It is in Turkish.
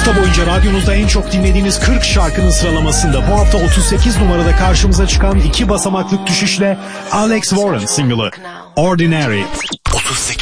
hafta boyunca radyonuzda en çok dinlediğiniz 40 şarkının sıralamasında bu hafta 38 numarada karşımıza çıkan 2 basamaklık düşüşle Alex Warren single'ı Ordinary. 38.